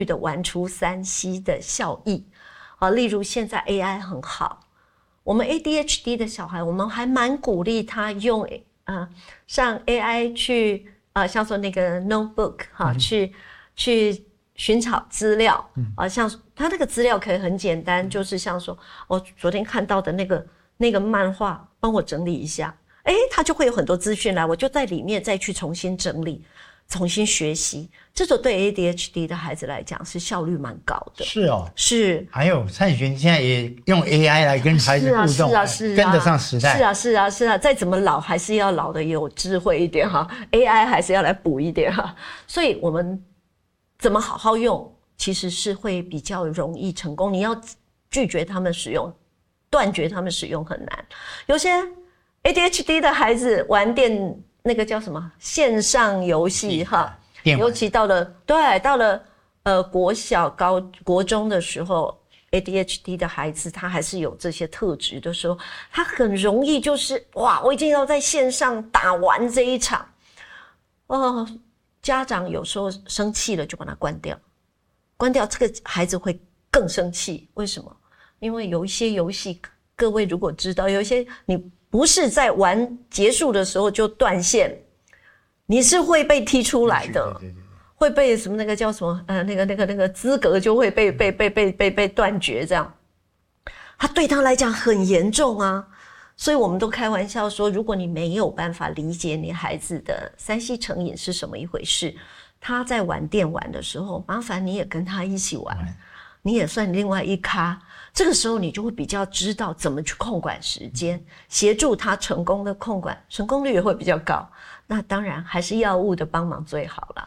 的玩出3C 的效益例如现在 AI 很好，我们 ADHD 的小孩，我们还蛮鼓励他用上 AI 去像说那个 notebook 去寻找资料像他那个资料可以很简单，就是像说我昨天看到的那个漫画，帮我整理一下，他就会有很多资讯来，我就在里面再去重新整理。重新学习，这种对 ADHD 的孩子来讲是效率蛮高的。 是哦， 是。 还有灿璇现在也用 AI 来跟孩子互动，跟得上时代。 是啊，再怎么老还是要老的有智慧一点哈 ，AI 还是要来补一点哈。所以我们怎么好好用，其实是会比较容易成功。你要拒绝他们使用，断绝他们使用很难。有些 ADHD 的孩子玩那个叫什么线上游戏哈，尤其到了国小国中的时候 ，ADHD 的孩子他还是有这些特质的时候，他很容易就是哇，我一定要在线上打完这一场，家长有时候生气了就把它关掉，这个孩子会更生气，为什么？因为有一些游戏，各位如果知道，有一些你不是在玩结束的时候就断线，你是会被踢出来的，对，会被什么那个叫什么那个资格就会被断绝，这样，他对他来讲很严重啊。所以我们都开玩笑说，如果你没有办法理解你孩子的3C 成瘾是什么一回事，他在玩电玩的时候，麻烦你也跟他一起玩，你也算另外一咖。这个时候你就会比较知道怎么去控管时间，协助他成功的控管，成功率也会比较高。那当然还是药物的帮忙最好了。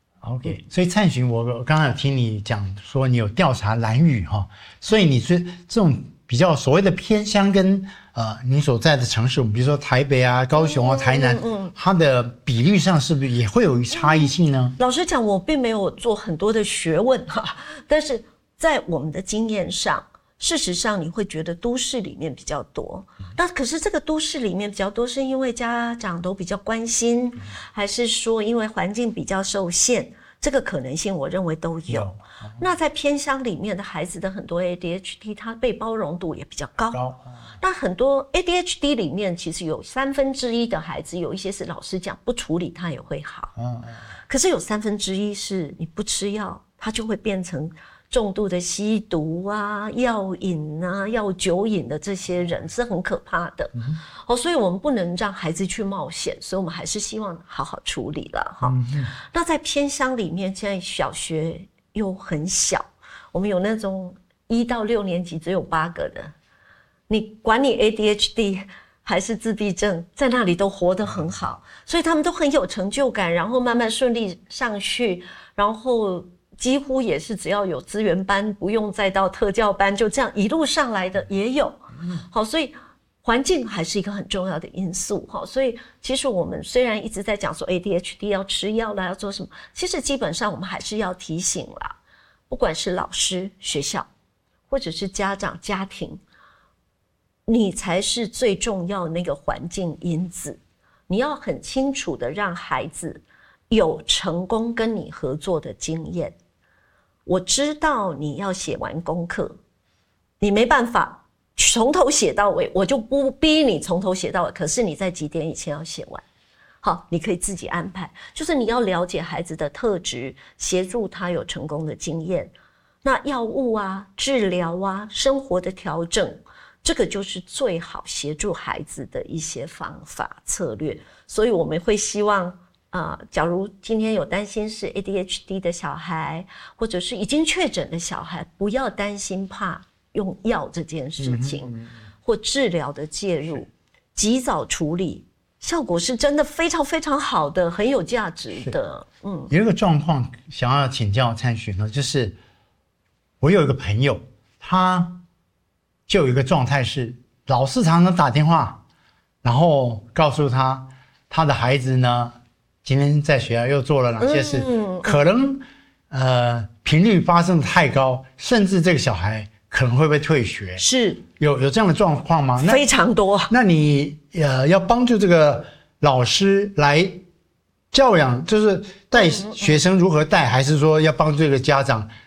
OK， 所以灿璇，我刚刚有听你讲说你有调查兰屿所以你是这种比较所谓的偏乡跟你所在的城市，我们比如说台北啊、高雄啊、台南，它的比率上是不是也会有差异性呢？ 老实讲，我并没有做很多的学问但是在我们的经验上。事实上你会觉得都市里面比较多，那可是这个都市里面比较多是因为家长都比较关心，还是说因为环境比较受限，这个可能性我认为都有。那在偏乡里面的孩子的很多 ADHD 它被包容度也比较高，那很多 ADHD 里面其实有1/3的孩子，有一些是老师讲不处理他也会好，可是有1/3是你不吃药他就会变成重度的吸毒啊、药瘾啊、药酒瘾的这些人是很可怕的，所以我们不能让孩子去冒险，所以我们还是希望好好处理了那在偏乡里面，现在小学又很小，我们有那种1到6年级只有8个的，你管你 ADHD 还是自闭症，在那里都活得很好，所以他们都很有成就感，然后慢慢顺利上去，然后几乎也是只要有资源班，不用再到特教班，就这样一路上来的也有。好，所以环境还是一个很重要的因素。好，所以其实我们虽然一直在讲说 ADHD 要吃药啦，要做什么，其实基本上我们还是要提醒啦，不管是老师、学校，或者是家长、家庭，你才是最重要的那个环境因子。你要很清楚的让孩子有成功跟你合作的经验。我知道你要写完功课，你没办法从头写到尾，我就不逼你从头写到尾，可是你在几点以前要写完。好，你可以自己安排，就是你要了解孩子的特质，协助他有成功的经验。那药物啊、治疗啊、生活的调整，这个就是最好协助孩子的一些方法策略。所以我们会希望假如今天有担心是 ADHD 的小孩，或者是已经确诊的小孩，不要担心怕用药这件事情，或治疗的介入，及早处理，效果是真的非常非常好的，很有价值的。 有一个状况想要请教灿璇呢，就是我有一个朋友，他就有一个状态是，老师常常打电话，然后告诉他他的孩子呢，今天在学校又做了哪些事，可能频率发生的太高，甚至这个小孩可能会被退学， 是有这样的状况吗？ 非常多。 那你要帮助这个老师来教养，就是带学生如何带，还是说要帮助这个家长